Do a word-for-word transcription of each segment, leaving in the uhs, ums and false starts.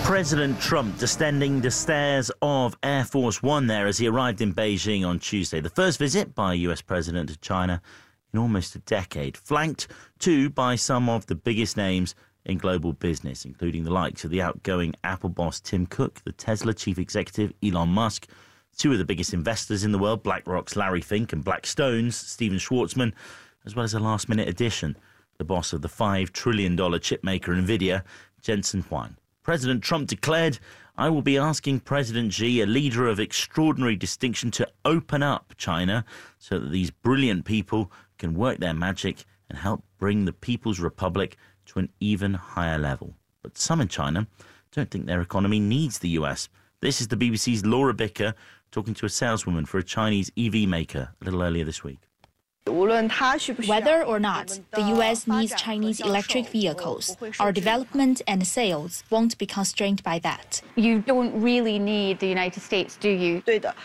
President Trump descending the stairs of Air Force One there as he arrived in Beijing on Tuesday. The first visit by a U S president to China in almost a decade, flanked too by some of the biggest names in global business, including the likes of the outgoing Apple boss Tim Cook, the Tesla chief executive Elon Musk, two of the biggest investors in the world, BlackRock's Larry Fink and Blackstone's Steven Schwartzman, as well as a last-minute addition, the boss of the five trillion dollars chipmaker Nvidia, Jensen Huang. President Trump declared, "I will be asking President Xi, a leader of extraordinary distinction, to open up China so that these brilliant people can work their magic and help bring the People's Republic to an even higher level." But some in China don't think their economy needs the U S. This is the B B C's Laura Bicker talking to a saleswoman for a Chinese E V maker a little earlier this week. Whether or not the U S needs Chinese electric vehicles, our development and sales won't be constrained by that. You don't really need the United States, do you?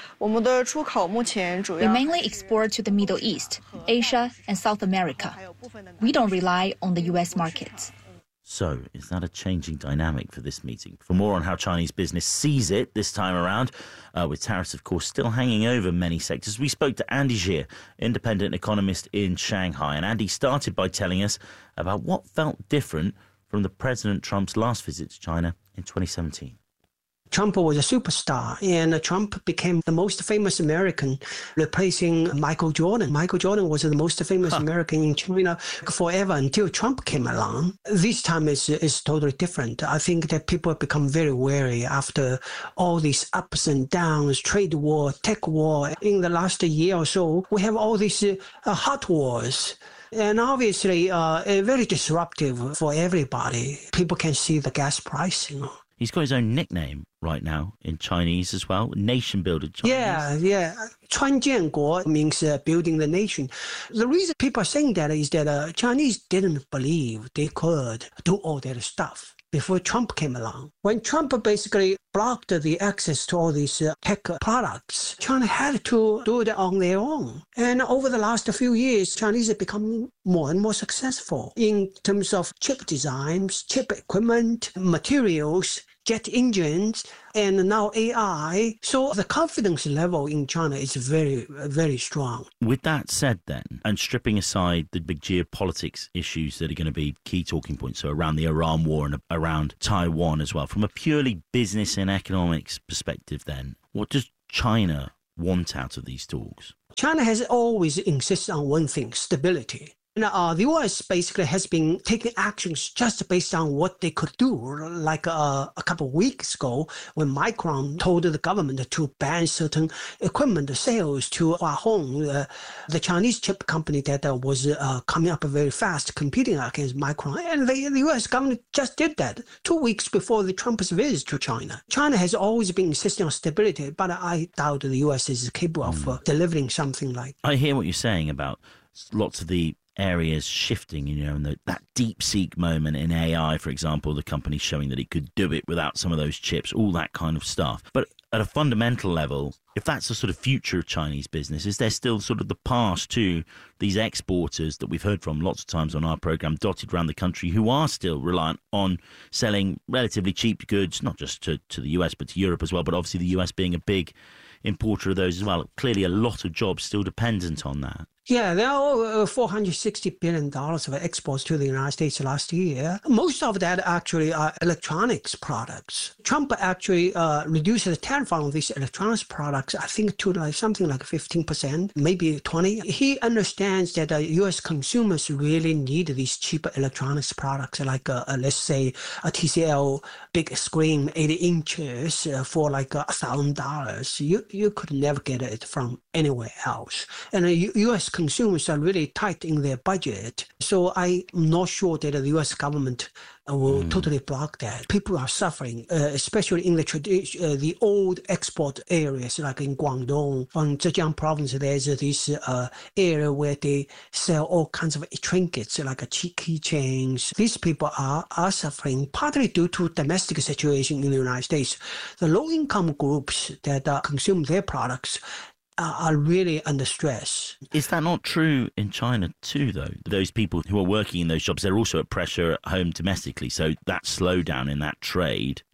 We mainly export to the Middle East, Asia, and South America. We don't rely on the U S markets. So, is that a changing dynamic for this meeting? For more on how Chinese business sees it this time around, uh, with tariffs, of course, still hanging over many sectors, we spoke to Andy Zhir, independent economist in Shanghai. And Andy started by telling us about what felt different from the President Trump's last visit to China in twenty seventeen. Trump was a superstar, and Trump became the most famous American, replacing Michael Jordan. Michael Jordan was the most famous huh. American in China forever until Trump came along. This time is is totally different. I think that people have become very wary after all these ups and downs, trade war, tech war. In the last year or so, we have all these uh, hot wars. And obviously, uh, very disruptive for everybody. People can see the gas price, you know. He's got his own nickname right now in Chinese as well, nation builder Chinese. Yeah, yeah. 川建国 means uh, building the nation. The reason people are saying that is that uh, Chinese didn't believe they could do all that stuff before Trump came along. When Trump basically blocked the access to all these uh, tech products, China had to do it on their own. And over the last few years, Chinese have become more and more successful in terms of chip designs, chip equipment, materials, jet engines, and now A I. So the confidence level in China is very, very strong. With that said then, and stripping aside the big geopolitics issues that are going to be key talking points, so around the Iran war and around Taiwan as well, from a purely business and economics perspective then, what does China want out of these talks? China has always insisted on one thing, stability. And, uh, the U S basically has been taking actions just based on what they could do. Like uh, a couple of weeks ago, when Micron told the government to ban certain equipment sales to Huahong, uh, the Chinese chip company that uh, was uh, coming up very fast, competing against Micron. And the, the U S government just did that two weeks before the Trump's visit to China. China has always been insisting on stability, but I doubt the U S is capable mm. of uh, delivering something like that. I hear what you're saying about lots of the areas shifting, you know, and the, that DeepSeek moment in A I, for example, the company showing that it could do it without some of those chips, all that kind of stuff. But at a fundamental level, if that's the sort of future of Chinese business, is there still sort of the past to these exporters that we've heard from lots of times on our programme, dotted around the country, who are still reliant on selling relatively cheap goods, not just to, to the U S, but to Europe as well, but obviously the U S being a big importer of those as well. Clearly a lot of jobs still dependent on that. Yeah, there are four hundred sixty billion dollars of exports to the United States last year. Most of that actually are electronics products. Trump actually uh, reduced the tariff on these electronics products, I think, to like something like fifteen percent, maybe twenty. He understands that uh, U S consumers really need these cheap electronics products, like, uh, uh, let's say, a T C L big screen, eighty inches, uh, for like one thousand dollars. You, you could never get it from anywhere else. And uh, U S consumers are really tight in their budget. So I'm not sure that the U S government uh, will mm. totally block that. People are suffering, uh, especially in the tradi- uh, the old export areas, like in Guangdong, on Zhejiang province. There's this uh, area where they sell all kinds of trinkets, like a keychains. These people are, are suffering, partly due to domestic situation in the United States. The low-income groups that uh, consume their products are really under stress. Is that not true in China too, though? Those people who are working in those jobs, they're also at pressure at home domestically. So that slowdown in that trade,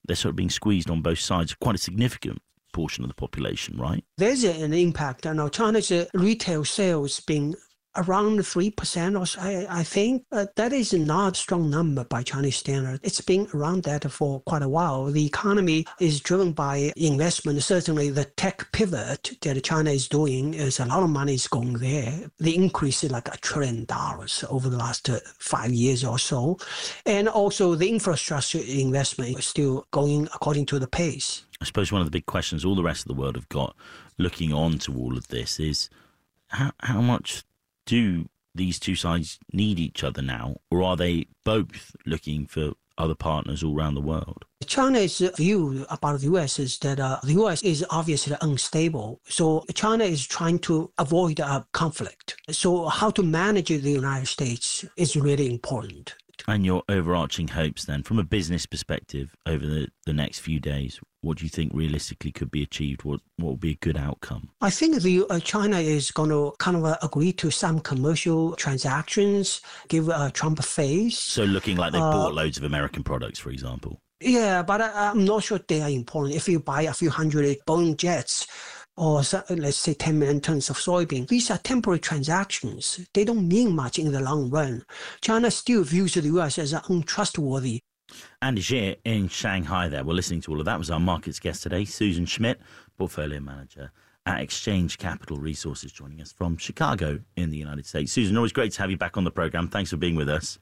they're sort of being squeezed on both sides, quite a significant portion of the population, right? There's an impact. I know China's retail sales being around three percent or so, I, I think. Uh, that is not a strong number by Chinese standards. It's been around that for quite a while. The economy is driven by investment. Certainly the tech pivot that China is doing, is a lot of money is going there. The increase is like a trillion dollars over the last uh, five years or so. And also the infrastructure investment is still going according to the pace. I suppose one of the big questions all the rest of the world have got looking on to all of this is how, how much do these two sides need each other now, or are they both looking for other partners all around the world? China's view about the U S is that uh, the U S is obviously unstable. So China is trying to avoid a conflict. So how to manage the United States is really important. And your overarching hopes then, from a business perspective over the, the next few days, what do you think realistically could be achieved? What what will be a good outcome? I think the uh, China is going to kind of uh, agree to some commercial transactions, give uh, Trump a face. So looking like they uh, bought loads of American products, for example. Yeah, but I, I'm not sure they are important. If you buy a few hundred Boeing jets, or let's say ten million tons of soybean. These are temporary transactions. They don't mean much in the long run. China still views the U S as untrustworthy. Andy Xie in Shanghai there. We're listening to all of that. Was our markets guest today, Susan Schmidt, portfolio manager at Exchange Capital Resources, joining us from Chicago in the United States. Susan, always great to have you back on the programme. Thanks for being with us.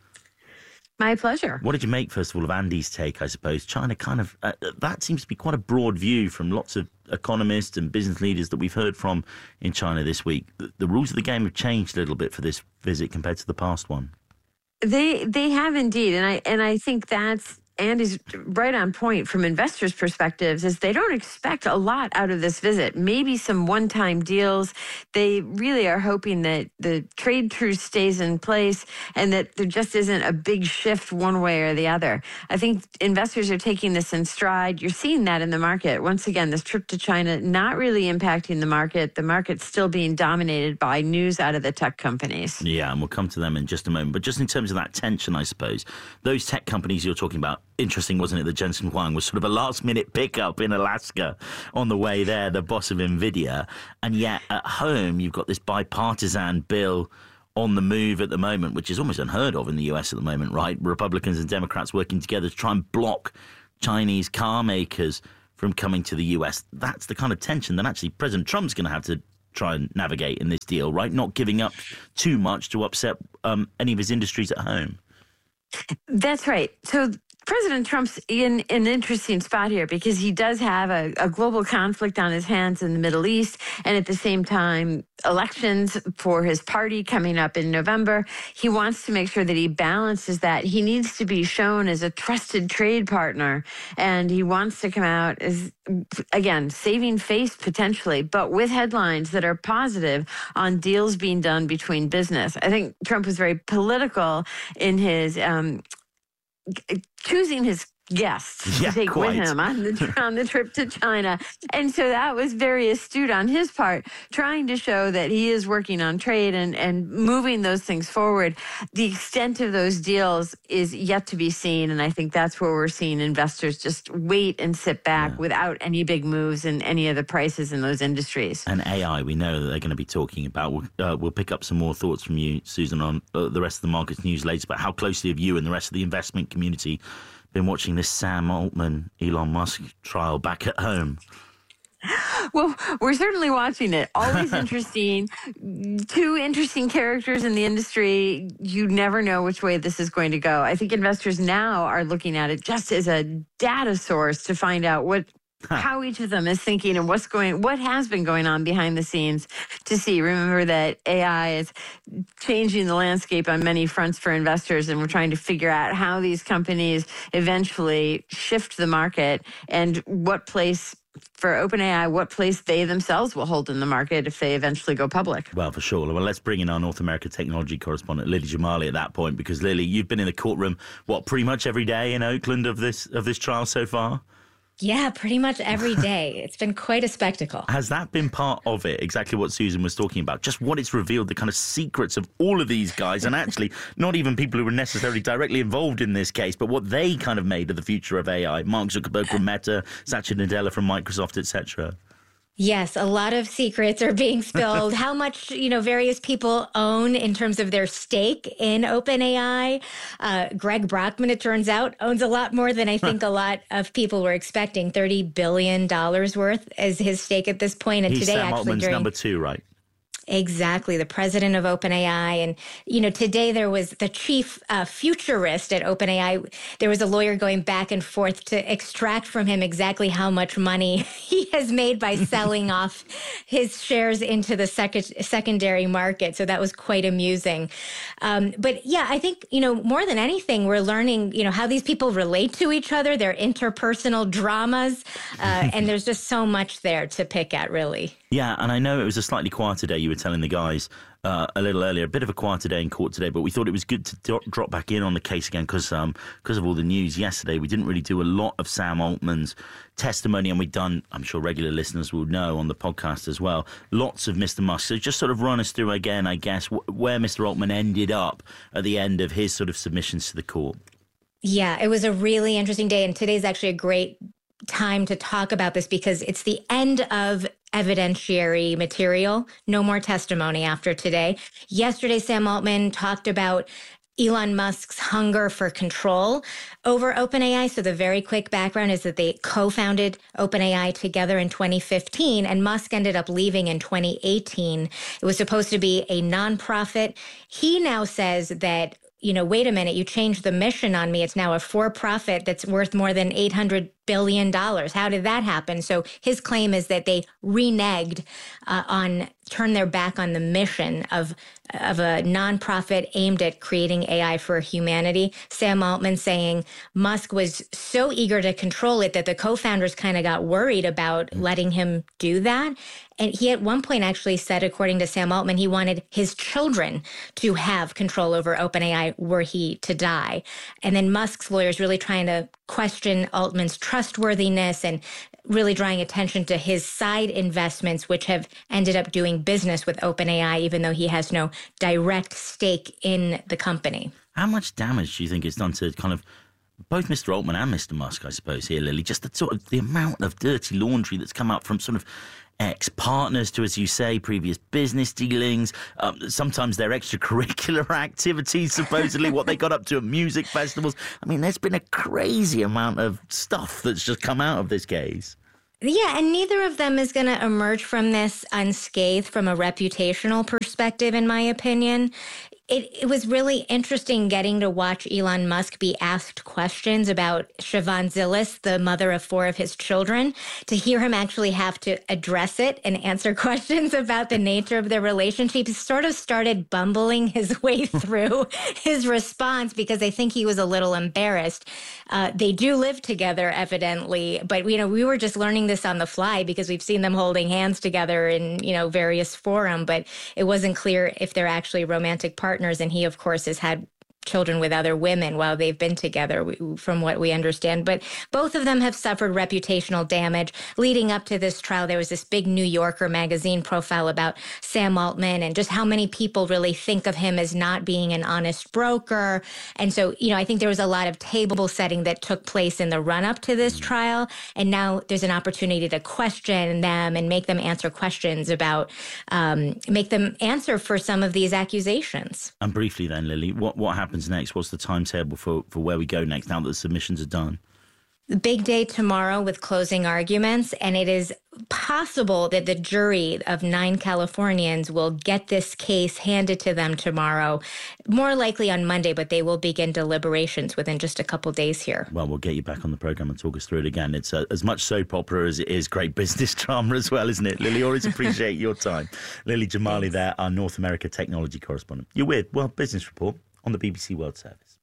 My pleasure. What did you make, first of all, of Andy's take, I suppose? China kind of, uh, that seems to be quite a broad view from lots of economists and business leaders that we've heard from in China this week. The, the rules of the game have changed a little bit for this visit compared to the past one. They they have indeed, and I and I think that's Andy's right on point from investors' perspectives, is they don't expect a lot out of this visit. Maybe some one-time deals. They really are hoping that the trade truce stays in place and that there just isn't a big shift one way or the other. I think investors are taking this in stride. You're seeing that in the market. Once again, this trip to China not really impacting the market. The market's still being dominated by news out of the tech companies. Yeah, and we'll come to them in just a moment. But just in terms of that tension, I suppose, those tech companies you're talking about, interesting, wasn't it, that Jensen Huang was sort of a last-minute pickup in Alaska on the way there, the boss of NVIDIA, and yet at home you've got this bipartisan bill on the move at the moment, which is almost unheard of in the U S at the moment, right? Republicans and Democrats working together to try and block Chinese car makers from coming to the U S. That's the kind of tension that actually President Trump's going to have to try and navigate in this deal, right? Not giving up too much to upset um, any of his industries at home. That's right. So President Trump's in, in an interesting spot here because he does have a, a global conflict on his hands in the Middle East, and at the same time, elections for his party coming up in November. He wants to make sure that he balances that. He needs to be shown as a trusted trade partner, and he wants to come out as, again, saving face potentially, but with headlines that are positive on deals being done between business. I think Trump was very political in his um, choosing his guests yeah, to take quite. with him on the, on the trip to China. And so that was very astute on his part, trying to show that he is working on trade and, and moving those things forward. The extent of those deals is yet to be seen, and I think that's where we're seeing investors just wait and sit back yeah. without any big moves in any of the prices in those industries. And A I, we know that they're going to be talking about. We'll, uh, we'll pick up some more thoughts from you, Susan, on uh, the rest of the markets news later, but how closely have you and the rest of the investment community been watching this Sam Altman, Elon Musk trial back at home? Well, we're certainly watching it. Always interesting. Two interesting characters in the industry. You never know which way this is going to go. I think investors now are looking at it just as a data source to find out what Huh. how each of them is thinking and what's going, what has been going on behind the scenes to see. Remember that A I is changing the landscape on many fronts for investors, and we're trying to figure out how these companies eventually shift the market and what place for OpenAI, what place they themselves will hold in the market if they eventually go public. Well, for sure. Well, let's bring in our North America technology correspondent, Lily Jamali, at that point, because Lily, you've been in the courtroom, what, pretty much every day in Oakland of this of this trial so far? Yeah, pretty much every day. It's been quite a spectacle. Has that been part of it? Exactly what Susan was talking about. Just what it's revealed, the kind of secrets of all of these guys, and actually not even people who were necessarily directly involved in this case, but what they kind of made of the future of A I. Mark Zuckerberg from Meta, Satya Nadella from Microsoft, et cetera. Yes, a lot of secrets are being spilled. How much, you know, various people own in terms of their stake in OpenAI. Uh, Greg Brockman, it turns out, owns a lot more than I think a lot of people were expecting. thirty billion dollars worth is his stake at this point. And He's today, Sam actually, Altman's during, number two, right? Exactly, the president of OpenAI. And, you know, today there was the chief uh, futurist at OpenAI. There was a lawyer going back and forth to extract from him exactly how much money he has made by selling off his shares into the sec- secondary market. So that was quite amusing. Um, but yeah, I think, you know, more than anything, we're learning, you know, how these people relate to each other, their interpersonal dramas. Uh, and there's just so much there to pick at, really. Yeah, and I know it was a slightly quieter day. You were telling the guys uh, a little earlier, a bit of a quieter day in court today, but we thought it was good to do- drop back in on the case again because um, because of all the news yesterday. We didn't really do a lot of Sam Altman's testimony, and we've done, I'm sure regular listeners will know on the podcast as well, lots of Mister Musk. So just sort of run us through again, I guess, wh- where Mister Altman ended up at the end of his sort of submissions to the court. Yeah, it was a really interesting day, and today's actually a great time to talk about this because it's the end of evidentiary material. No more testimony after today. Yesterday, Sam Altman talked about Elon Musk's hunger for control over OpenAI. So the very quick background is that they co-founded OpenAI together in twenty fifteen, and Musk ended up leaving in twenty eighteen. It was supposed to be a nonprofit. He now says that, you know, wait a minute, you changed the mission on me. It's now a for-profit that's worth more than eight hundred billion dollars. How did that happen? So his claim is that they reneged uh, on, turned their back on the mission of of a nonprofit aimed at creating A I for humanity. Sam Altman saying Musk was so eager to control it that the co-founders kind of got worried about letting him do that. And he at one point actually said, according to Sam Altman, he wanted his children to have control over OpenAI were he to die. And then Musk's lawyers really trying to question Altman's trustworthiness and really drawing attention to his side investments, which have ended up doing business with OpenAI, even though he has no direct stake in the company. How much damage do you think it's done to kind of both Mister Altman and Mister Musk, I suppose, here, Lily? Just the sort of the amount of dirty laundry that's come out from sort of ex-partners to, as you say, previous business dealings, um, sometimes their extracurricular activities, supposedly what they got up to at music festivals. I mean, there's been a crazy amount of stuff that's just come out of this case. Yeah, and neither of them is going to emerge from this unscathed from a reputational perspective, in my opinion. It, it was really interesting getting to watch Elon Musk be asked questions about Siobhan Zilis, the mother of four of his children, to hear him actually have to address it and answer questions about the nature of their relationship. He sort of started bumbling his way through his response because I think he was a little embarrassed. Uh, they do live together, evidently, but, you know, we were just learning this on the fly because we've seen them holding hands together in, you know, various forums, but it wasn't clear if they're actually romantic partners. And he, of course, has had children with other women while they've been together, from what we understand. But both of them have suffered reputational damage. Leading up to this trial, there was this big New Yorker magazine profile about Sam Altman and just how many people really think of him as not being an honest broker. And so, you know, I think there was a lot of table setting that took place in the run-up to this trial. And now there's an opportunity to question them and make them answer questions about, um, make them answer for some of these accusations. And briefly then, Lily, what, what happened next? What's the timetable for, for where we go next now that the submissions are done? The big day tomorrow with closing arguments, and it is possible that the jury of nine Californians will get this case handed to them tomorrow, more likely on Monday, but they will begin deliberations within just a couple days here. Well, we'll get you back on the programme and talk us through it again. It's uh, as much soap opera as it is great business drama as well, isn't it? Lily, always appreciate your time. Lily Jamali Thanks. There, our North America technology correspondent. You're with World Business Report on the B B C World Service.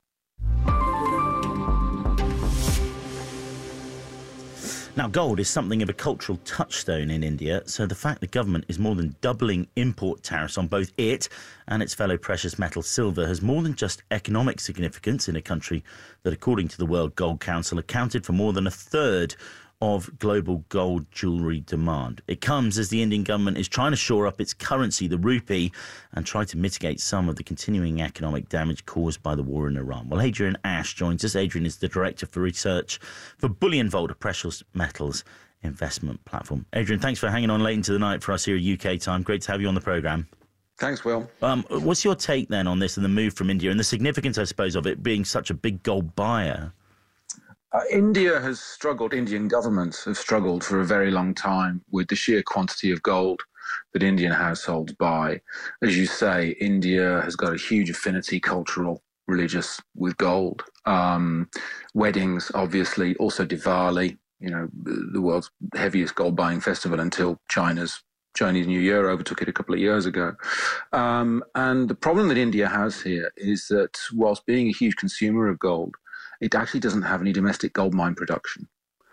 Now, gold is something of a cultural touchstone in India, so the fact the government is more than doubling import tariffs on both it and its fellow precious metal silver has more than just economic significance in a country that, according to the World Gold Council, accounted for more than a third of global gold jewellery demand. It comes as the Indian government is trying to shore up its currency, the rupee, and try to mitigate some of the continuing economic damage caused by the war in Iran. Well, Adrian Ash joins us. Adrian is the Director for Research for Bullion Vault, a precious metals investment platform. Adrian, thanks for hanging on late into the night for us here at U K time. Great to have you on the programme. Thanks, Will. Um, what's your take then on this and the move from India and the significance, I suppose, of it being such a big gold buyer? Uh, India has struggled, Indian governments have struggled for a very long time with the sheer quantity of gold that Indian households buy. As you say, India has got a huge affinity, cultural, religious, with gold. Um, weddings, obviously, also Diwali, you know, the world's heaviest gold buying festival until China's Chinese New Year overtook it a couple of years ago. Um, and the problem that India has here is that whilst being a huge consumer of gold, it actually doesn't have any domestic gold mine production.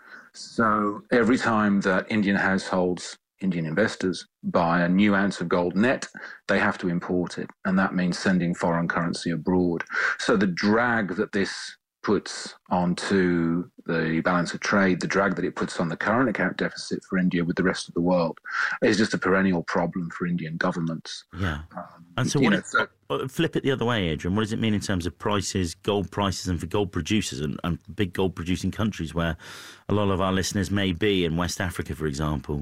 So every time that Indian households, Indian investors, buy a new ounce of gold net, they have to import it. And that means sending foreign currency abroad. So the drag that this puts onto the balance of trade, the drag that it puts on the current account deficit for India with the rest of the world, is just a perennial problem for Indian governments. Yeah. Um, and so, what know, it, so flip it the other way, Adrian. What does it mean in terms of prices, gold prices, and for gold producers and, and big gold producing countries where a lot of our listeners may be in West Africa, for example?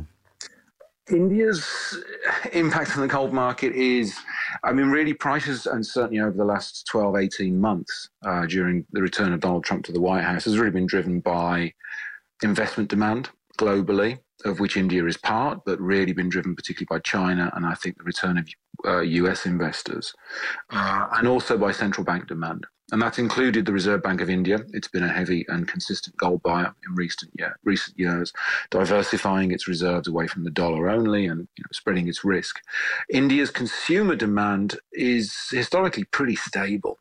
India's impact on the gold market is, I mean, really prices, and certainly over the last twelve, eighteen months uh, during the return of Donald Trump to the White House, has really been driven by investment demand globally, of which India is part, but really been driven particularly by China and I think the return of uh, U S investors, uh, and also by central bank demand. And that's included the Reserve Bank of India. It's been a heavy and consistent gold buyer in recent year, recent years, diversifying its reserves away from the dollar only and you know, spreading its risk. India's consumer demand is historically pretty stable.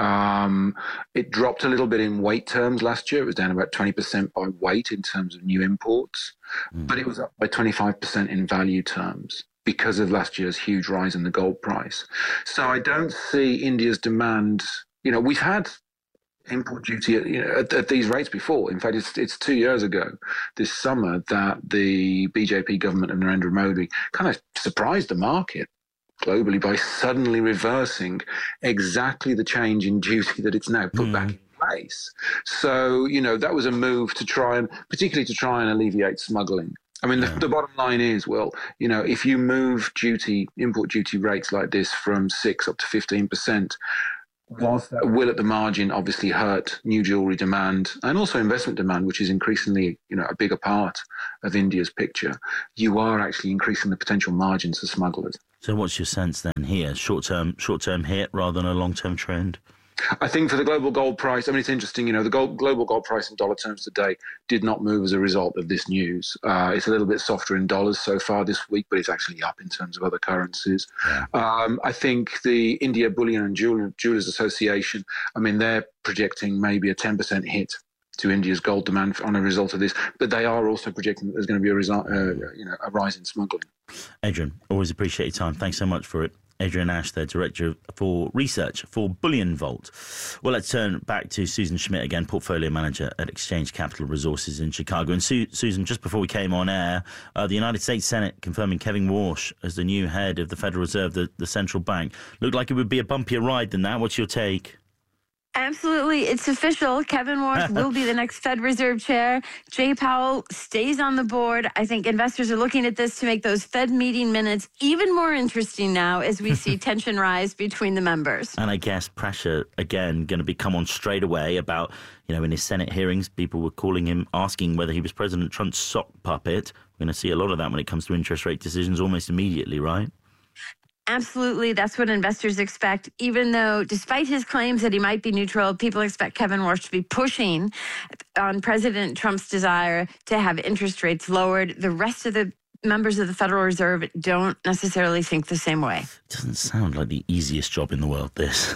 Um, it dropped a little bit in weight terms last year. It was down about twenty percent by weight in terms of new imports, mm. but it was up by twenty-five percent in value terms because of last year's huge rise in the gold price. So I don't see India's demand. You know, we've had import duty at, you know, at, at these rates before. In fact, it's it's two years ago this summer that the B J P government of Narendra Modi kind of surprised the market globally by suddenly reversing exactly the change in duty that it's now put mm. back in place. So, you know, that was a move to try and, particularly to try and alleviate smuggling. I mean, the, the bottom line is, well, you know, if you move duty, import duty rates like this from six up to fifteen percent, whilst that will at the margin obviously hurt new jewellery demand and also investment demand, which is increasingly, you know, a bigger part of India's picture, you are actually increasing the potential margins for smugglers. So what's your sense then here? Short-term short-term hit rather than a long-term trend? I think for the global gold price, I mean, it's interesting, you know, the gold, global gold price in dollar terms today did not move as a result of this news. Uh, it's a little bit softer in dollars so far this week, but it's actually up in terms of other currencies. Yeah. Um, I think the India Bullion and Jewellers Association, I mean, they're projecting maybe a ten percent hit to India's gold demand on a result of this, but they are also projecting that there's going to be a result, uh, you know, a rise in smuggling. Adrian, always appreciate your time. Thanks so much for it. Adrian Ash, the Director for Research for Bullion Vault. Well, let's turn back to Susan Schmidt again, Portfolio Manager at Exchange Capital Resources in Chicago. And Su- Susan, just before we came on air, uh, the United States Senate confirming Kevin Warsh as the new head of the Federal Reserve, the, the central bank. Looked like it would be a bumpier ride than that. What's your take? Absolutely. It's official. Kevin Warsh will be the next Fed Reserve Chair. Jay Powell stays on the board. I think investors are looking at this to make those Fed meeting minutes even more interesting now as we see tension rise between the members. And I guess pressure, again, going to be come on straight away about, you know, in his Senate hearings, people were calling him, asking whether he was President Trump's sock puppet. We're going to see a lot of that when it comes to interest rate decisions almost immediately, right? Absolutely. That's what investors expect, even though despite his claims that he might be neutral, people expect Kevin Warsh to be pushing on President Trump's desire to have interest rates lowered. The rest of the members of the Federal Reserve don't necessarily think the same way. It doesn't sound like the easiest job in the world, this.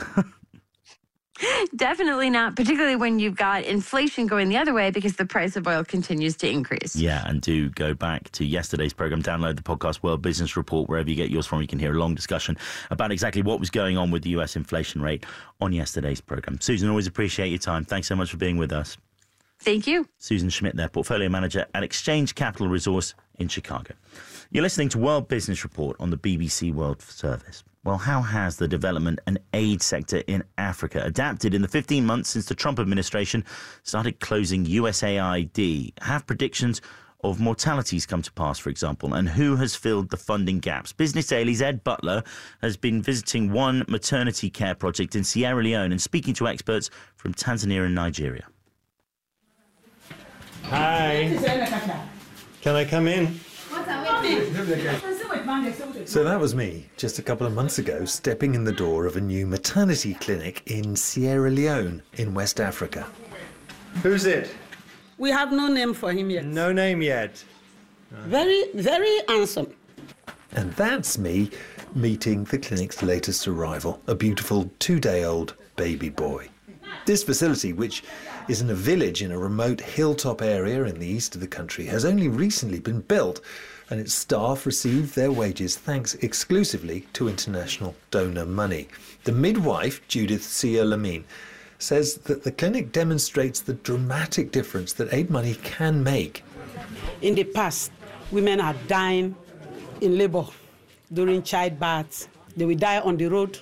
Definitely not, particularly when you've got inflation going the other way because the price of oil continues to increase. Yeah, and do go back to yesterday's program. Download the podcast World Business Report, wherever you get yours from. You can hear a long discussion about exactly what was going on with the U S inflation rate on yesterday's program. Susan, always appreciate your time. Thanks so much for being with us. Thank you. Susan Schmidt there, Portfolio Manager at Exchange Capital Resource in Chicago. You're listening to World Business Report on the B B C World Service. Well, how has the development and aid sector in Africa adapted in the fifteen months since the Trump administration started closing U S A I D? Have predictions of mortalities come to pass, for example, and who has filled the funding gaps? Business Daily's Ed Butler has been visiting one maternity care project in Sierra Leone and speaking to experts from Tanzania and Nigeria. Hi. Can I come in? So that was me, just a couple of months ago, stepping in the door of a new maternity clinic in Sierra Leone in West Africa. Who's it? We have no name for him yet. No name yet. Very, very handsome. And that's me meeting the clinic's latest arrival, a beautiful two-day-old baby boy. This facility, which is in a village in a remote hilltop area in the east of the country, has only recently been built, and its staff receive their wages thanks exclusively to international donor money. The midwife, Judith Sia Lamine, says that the clinic demonstrates the dramatic difference that aid money can make. In the past, women are dying in labor during childbirth. They will die on the road.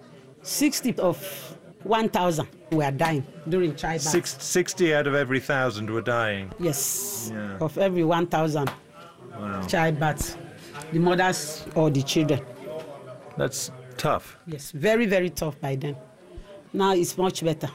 sixty of one thousand were dying during childbirth. Six, sixty out of every thousand were dying? Yes, yeah. Of every one thousand wow. childbirths, the mothers or the children. That's tough. Yes, very, very tough by then. Now it's much better.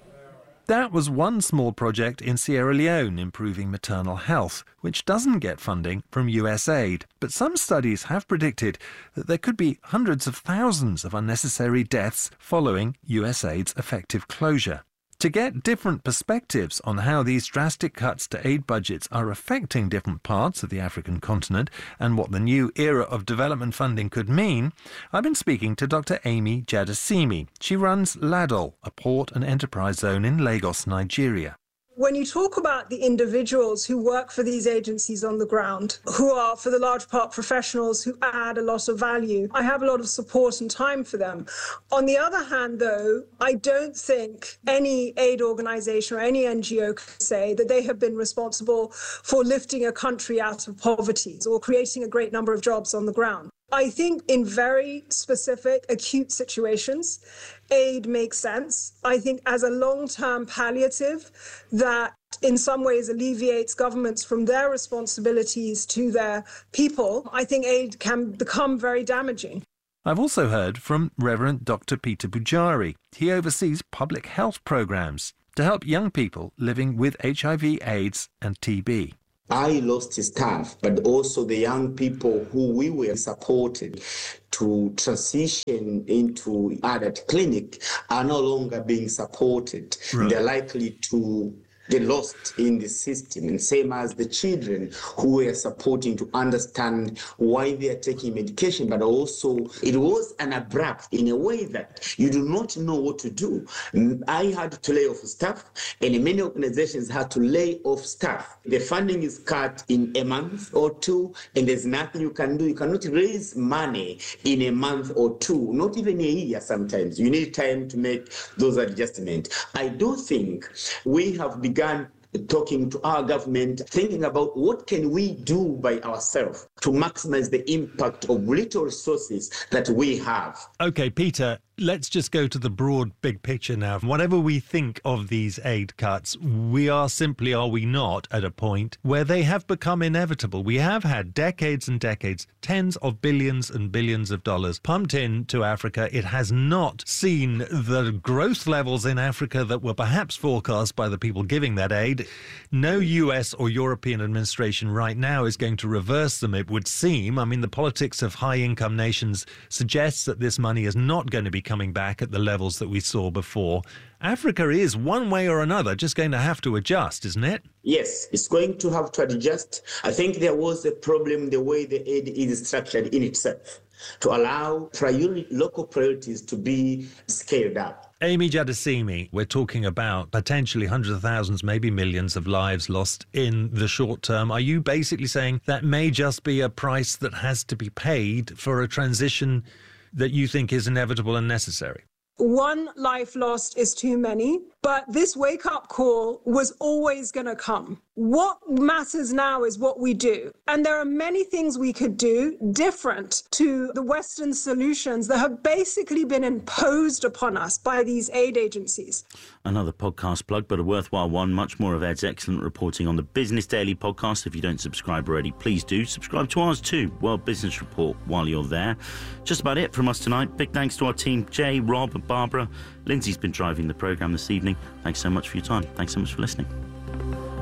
That was one small project in Sierra Leone improving maternal health, which doesn't get funding from U S aid. But some studies have predicted that there could be hundreds of thousands of unnecessary deaths following U S aid's effective closure. To get different perspectives on how these drastic cuts to aid budgets are affecting different parts of the African continent and what the new era of development funding could mean, I've been speaking to Doctor Amy Jadasimi. She runs LADOL, a port and enterprise zone in Lagos, Nigeria. When you talk about the individuals who work for these agencies on the ground, who are for the large part professionals who add a lot of value, I have a lot of support and time for them. On the other hand, though, I don't think any aid organization or any N G O can say that they have been responsible for lifting a country out of poverty or creating a great number of jobs on the ground. I think in very specific, acute situations, aid makes sense. I think as a long-term palliative that in some ways alleviates governments from their responsibilities to their people, I think aid can become very damaging. I've also heard from Reverend Doctor Peter Bujari. He oversees public health programs to help young people living with H I V, AIDS and T B. I lost staff, but also the young people who we were supported to transition into adult clinic are no longer being supported. Right. They're likely to get lost in the system, and same as the children who were supporting to understand why they are taking medication, but also it was an abrupt in a way that you do not know what to do. I had to lay off staff, and many organizations had to lay off staff. The funding is cut in a month or two, and there's nothing you can do. You cannot raise money in a month or two, not even a year sometimes. You need time to make those adjustments. I do think we have begun talking to our government, thinking about what can we do by ourselves to maximize the impact of little resources that we have. Okay, Peter, let's just go to the broad big picture now. Whatever we think of these aid cuts, we are simply, are we not, at a point where they have become inevitable. We have had decades and decades, tens of billions and billions of dollars pumped into Africa. It has not seen the growth levels in Africa that were perhaps forecast by the people giving that aid. No U S or European administration right now is going to reverse them, it would seem. I mean, the politics of high-income nations suggests that this money is not going to be coming back at the levels that we saw before. Africa is, one way or another, just going to have to adjust, isn't it? Yes, it's going to have to adjust. I think there was a problem the way the aid is structured in itself, to allow priority, local priorities to be scaled up. Amy Jadasimi, we're talking about potentially hundreds of thousands, maybe millions of lives lost in the short term. Are you basically saying that may just be a price that has to be paid for a transition that you think is inevitable and necessary? One life lost is too many, but this wake-up call was always going to come. What matters now is what we do. And there are many things we could do different to the Western solutions that have basically been imposed upon us by these aid agencies. Another podcast plug, but a worthwhile one. Much more of Ed's excellent reporting on the Business Daily podcast. If you don't subscribe already, please do. Subscribe to ours too, World Business Report, while you're there. Just about it from us tonight. Big thanks to our team, Jay, Rob, Barbara. Lindsay's been driving the programme this evening. Thanks so much for your time. Thanks so much for listening.